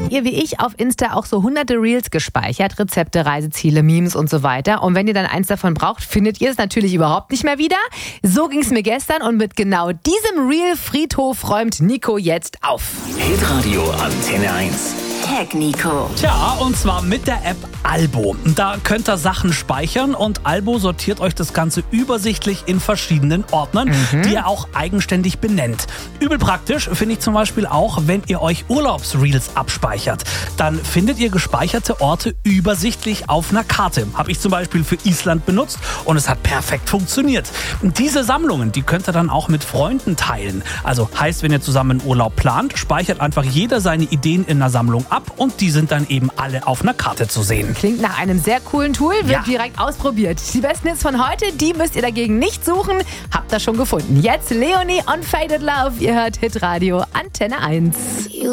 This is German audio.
Habt ihr wie ich auf Insta auch so hunderte Reels gespeichert? Rezepte, Reiseziele, Memes und so weiter. Und wenn ihr dann eins davon braucht, findet ihr es natürlich überhaupt nicht mehr wieder. So ging es mir gestern und mit genau diesem Reel-Friedhof räumt Nico jetzt auf. Hitradio Antenne 1. Tag Nico. Tja, und zwar mit der App Albo. Da könnt ihr Sachen speichern und Albo sortiert euch das Ganze übersichtlich in verschiedenen Ordnern, die ihr auch eigenständig benennt. Übel praktisch finde ich zum Beispiel auch, wenn ihr euch Urlaubsreels abspeichert. Dann findet ihr gespeicherte Orte übersichtlich auf einer Karte. Habe ich zum Beispiel für Island benutzt und es hat perfekt funktioniert. Diese Sammlungen, die könnt ihr dann auch mit Freunden teilen. Also heißt, wenn ihr zusammen einen Urlaub plant, speichert einfach jeder seine Ideen in einer Sammlung ab und die sind dann eben alle auf einer Karte zu sehen. Klingt nach einem sehr coolen Tool, wird direkt ausprobiert. Die besten Hits von heute, die müsst ihr dagegen nicht suchen. Habt ihr schon gefunden. Jetzt Leonie on Faded Love. Ihr hört Hitradio Antenne 1.